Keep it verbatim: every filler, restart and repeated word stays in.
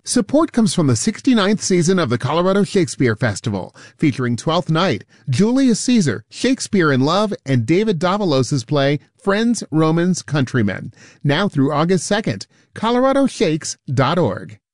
Support comes from the sixty-ninth season of the Colorado Shakespeare Festival, featuring Twelfth Night, Julius Caesar, Shakespeare in Love, and David Davalos' play Friends, Romans, Countrymen. Now through August second. colorado shakes dot org.